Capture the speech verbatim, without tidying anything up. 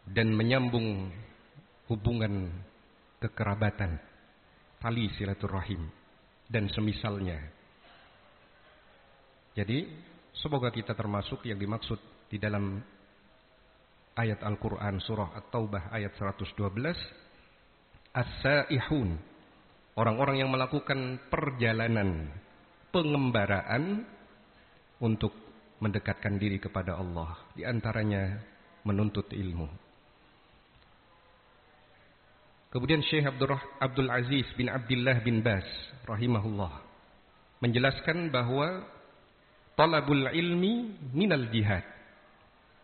dan menyambung hubungan kekerabatan, tali silaturahim dan semisalnya. Jadi semoga kita termasuk yang dimaksud di dalam ayat Al-Quran surah At-Taubah ayat seratus dua belas, as-saihun, orang-orang yang melakukan perjalanan pengembaraan untuk mendekatkan diri kepada Allah, di antaranya menuntut ilmu. Kemudian Syekh Abdul Aziz bin Abdullah bin Baz rahimahullah menjelaskan bahwa talabul ilmi minal jihad,